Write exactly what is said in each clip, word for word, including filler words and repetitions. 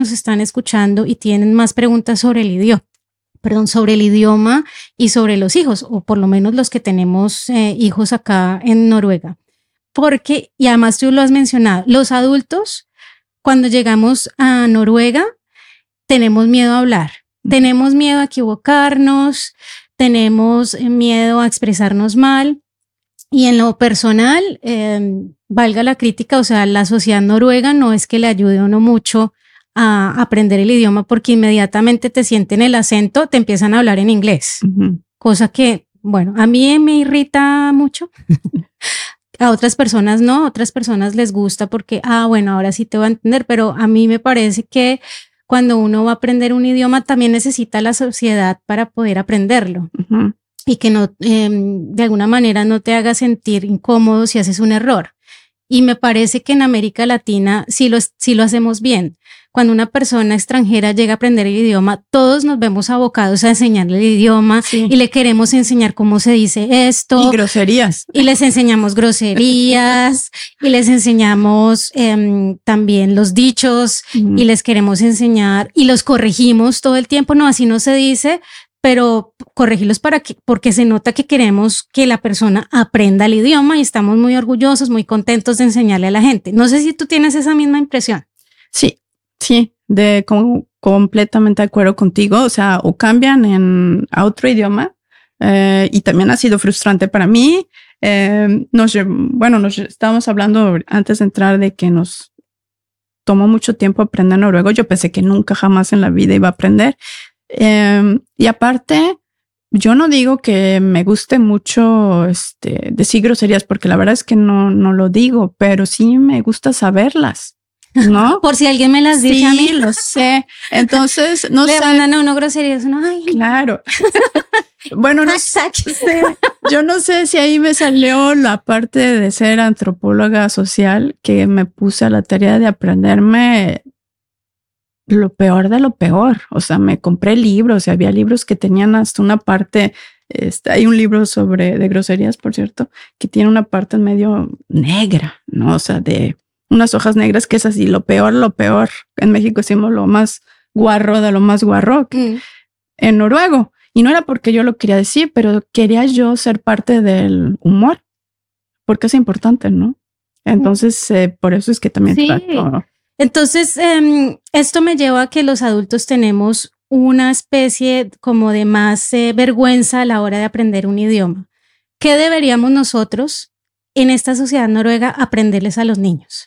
nos están escuchando y tienen más preguntas sobre el idioma, perdón, sobre el idioma y sobre los hijos, o por lo menos los que tenemos eh, hijos acá en Noruega. Porque, y además tú lo has mencionado, los adultos, cuando llegamos a Noruega, tenemos miedo a hablar, tenemos miedo a equivocarnos, tenemos miedo a expresarnos mal. Y en lo personal, eh, valga la crítica, o sea, la sociedad noruega no es que le ayude a uno mucho a aprender el idioma, porque inmediatamente te sienten el acento, te empiezan a hablar en inglés, uh-huh. Cosa que, bueno, a mí me irrita mucho. A otras personas no, a otras personas les gusta porque, ah, bueno, ahora sí te voy a entender, pero a mí me parece que cuando uno va a aprender un idioma también necesita la sociedad para poder aprenderlo. Uh-huh. Y que no, eh, de alguna manera no te haga sentir incómodo si haces un error. Y me parece que en América Latina sí lo, sí lo hacemos bien. Cuando una persona extranjera llega a aprender el idioma, todos nos vemos abocados a enseñarle el idioma, sí. Y le queremos enseñar cómo se dice esto. Y groserías. Y les enseñamos groserías, y les enseñamos eh, también los dichos, uh-huh. Y les queremos enseñar, y los corregimos todo el tiempo. No, así no se dice, pero corregirlos para que, porque se nota que queremos que la persona aprenda el idioma y estamos muy orgullosos, muy contentos de enseñarle a la gente. No sé si tú tienes esa misma impresión. Sí, sí, de com- completamente de acuerdo contigo. O sea, o cambian en, a otro idioma eh, y también ha sido frustrante para mí. Eh, nos, bueno, nos estábamos hablando antes de entrar de que nos tomó mucho tiempo aprender noruego. Yo pensé que nunca jamás en la vida iba a aprender. Eh, y aparte, yo no digo que me guste mucho este, decir groserías, porque la verdad es que no, no lo digo, pero sí me gusta saberlas, ¿no? Por si alguien me las dice sí, a mí. Lo sé. Entonces, no Le sé. Le mandan a uno groserías, ¿no? Ay. Claro. Bueno, no sé. Yo no sé si ahí me salió la parte de ser antropóloga social, que me puse a la tarea de aprenderme lo peor de lo peor. O sea, me compré libros y había libros que tenían hasta una parte, este, hay un libro sobre de groserías, por cierto, que tiene una parte en medio negra, ¿no? O sea, de unas hojas negras, que es así, lo peor, lo peor. En México decimos lo más guarro de lo más guarro, mm. en noruego. Y no era porque yo lo quería decir, pero quería yo ser parte del humor, porque es importante, ¿no? Entonces, eh, por eso es que también sí. trato. Entonces, eh, esto me lleva a que los adultos tenemos una especie como de más eh, vergüenza a la hora de aprender un idioma. ¿Qué deberíamos nosotros en esta sociedad noruega aprenderles a los niños?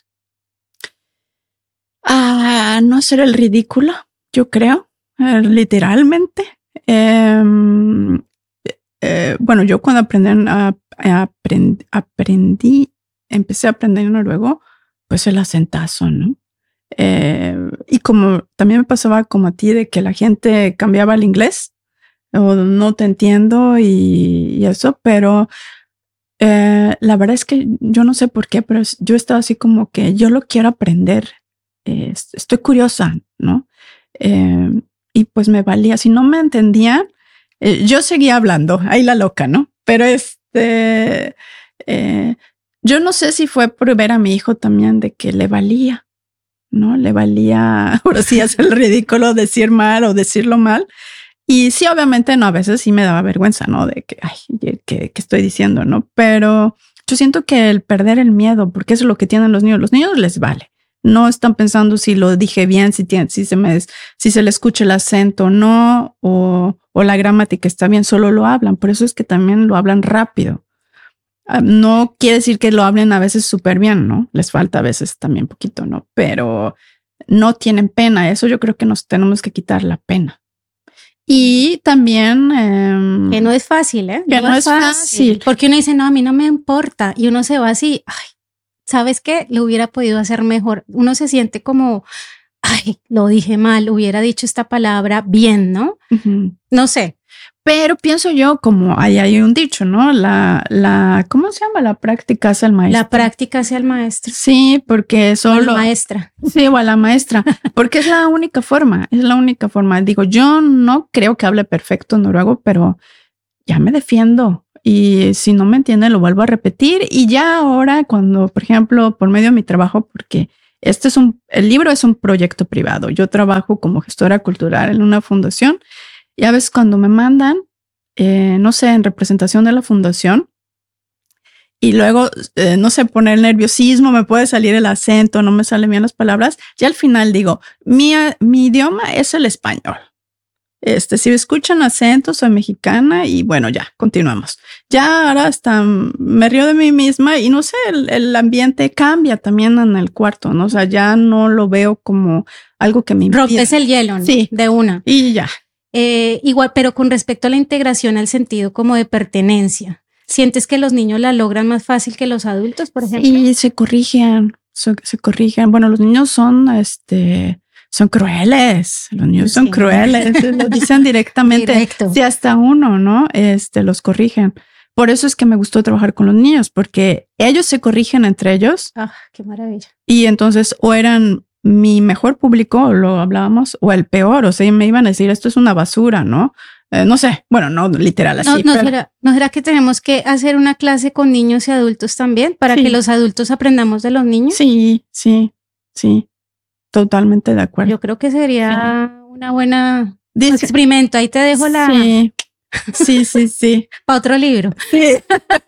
Ah, no ser el ridículo, yo creo, eh, literalmente. Eh, eh, bueno, yo cuando aprendí, a, a aprend, aprendí, empecé a aprender noruego, pues el acentazo, ¿no? Eh, y como también me pasaba como a ti de que la gente cambiaba el inglés o no te entiendo y, y eso, pero eh, la verdad es que yo no sé por qué, pero yo estaba así como que yo lo quiero aprender, eh, estoy curiosa, ¿no? Eh, y pues me valía, si no me entendían, eh, yo seguía hablando, ahí la loca, ¿no? Pero este, eh, yo no sé si fue por ver a mi hijo también de que le valía. ¿No? Le valía, ahora sí, hacer el ridículo, decir mal o decirlo mal. Y sí, obviamente, no, a veces sí me daba vergüenza, ¿no? De que, ay, ¿qué, qué estoy diciendo, no? Pero yo siento que el perder el miedo, porque eso es lo que tienen los niños, los niños les vale. No están pensando si lo dije bien, si, tiene, si, se, me, si se le escucha el acento o no, o, o la gramática está bien, solo lo hablan. Por eso es que también lo hablan rápido. No quiere decir que lo hablen a veces súper bien, ¿no? Les falta a veces también poquito, ¿no? Pero no tienen pena. Eso yo creo que nos tenemos que quitar la pena. Y también... Eh, que no es fácil, ¿eh? Que no, no es fácil. fácil. Porque uno dice, no, a mí no me importa. Y uno se va así, ay, ¿sabes qué? Lo hubiera podido hacer mejor. Uno se siente como, ay, lo dije mal, hubiera dicho esta palabra bien, ¿no? Uh-huh. No sé. Pero pienso yo, como ahí hay un dicho, ¿no? La, la, ¿cómo se llama? La práctica hace al maestro. La práctica hace al maestro. Sí, porque solo. O a la maestra. Sí, o a la maestra. Porque es la única forma, es la única forma. Digo, yo no creo que hable perfecto noruego, pero ya me defiendo. Y si no me entiende, lo vuelvo a repetir. Y ya ahora, cuando, por ejemplo, por medio de mi trabajo, porque Este es un, el libro es un proyecto privado. Yo trabajo como gestora cultural en una fundación. Y a veces cuando me mandan, eh, no sé, en representación de la fundación, y luego, eh, no sé, poner nerviosismo, me puede salir el acento, no me salen bien las palabras. Ya al final digo, mi, mi idioma es el español. Este, si escuchan acento, soy mexicana y bueno, ya, continuamos. Ya ahora hasta me río de mí misma y no sé, el, el ambiente cambia también en el cuarto, ¿no? O sea, ya no lo veo como algo que me impide. Rompes el hielo, ¿no? Sí. De una. Y ya. Eh, igual, pero con respecto a la integración al sentido como de pertenencia, ¿sientes que los niños la logran más fácil que los adultos, por ejemplo? Y se corrigen, se, se corrigen. Bueno, los niños son, este, son crueles. Los niños sí. son crueles. Lo dicen directamente. Directo. Sí, hasta uno, ¿no? Este, los corrigen. Por eso es que me gustó trabajar con los niños, porque ellos se corrigen entre ellos. Ah, qué maravilla. Y entonces o eran mi mejor público, lo hablábamos, o el peor. O sea, me iban a decir, esto es una basura, ¿no? Eh, no sé, bueno, no literal así. No, no, pero... será, ¿No será que tenemos que hacer una clase con niños y adultos también para sí. que los adultos aprendamos de los niños? Sí, sí, sí, totalmente de acuerdo. Yo creo que sería sí. una buena Dice, un experimento. Ahí te dejo la... Sí, sí, sí, sí. Para otro libro. Sí.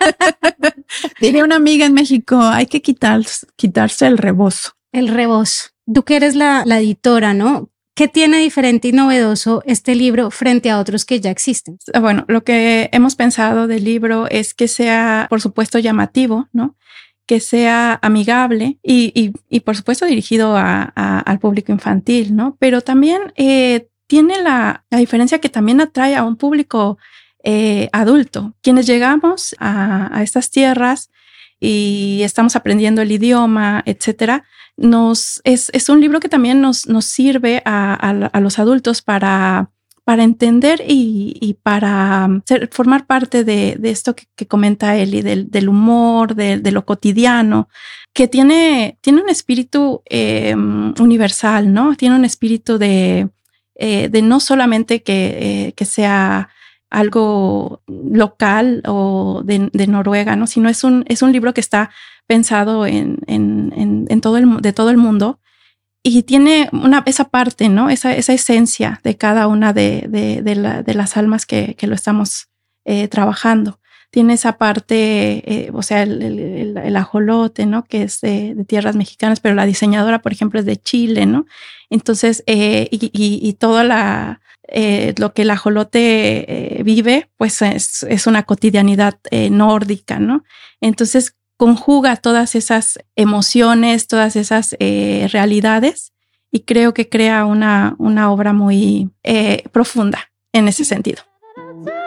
Diría una amiga en México, hay que quitar, quitarse el rebozo. El rebozo. Tú que eres la, la editora, ¿no? ¿Qué tiene diferente y novedoso este libro frente a otros que ya existen? Bueno, lo que hemos pensado del libro es que sea, por supuesto, llamativo, ¿no? Que sea amigable y, y, y por supuesto, dirigido a, a, al público infantil, ¿no? Pero también eh, tiene la, la diferencia que también atrae a un público eh, adulto. Quienes llegamos a, a estas tierras y estamos aprendiendo el idioma, etcétera, nos, es, es un libro que también nos, nos sirve a, a, a los adultos para, para entender y, y para ser, formar parte de, de esto que, que comenta Eli, del, del humor, de, de lo cotidiano, que tiene, tiene un espíritu eh, universal, ¿no? Tiene un espíritu de, eh, de no solamente que, eh, que sea algo local o de, de Noruega, ¿no? Sino es un, es un libro que está pensado en, en, en, en todo el, de todo el mundo y tiene una, esa parte, ¿no? Esa, esa esencia de cada una de, de, de, la, de las almas que, que lo estamos eh, trabajando. Tiene esa parte, eh, o sea, el, el, el ajolote, ¿no? Que es de, de tierras mexicanas, pero la diseñadora, por ejemplo, es de Chile, ¿no? Entonces, eh, y, y, y toda la... Eh, lo que el ajolote eh, vive, pues es, es una cotidianidad eh, nórdica, ¿no? Entonces conjuga todas esas emociones, todas esas eh, realidades y creo que crea una, una obra muy eh, profunda en ese sentido.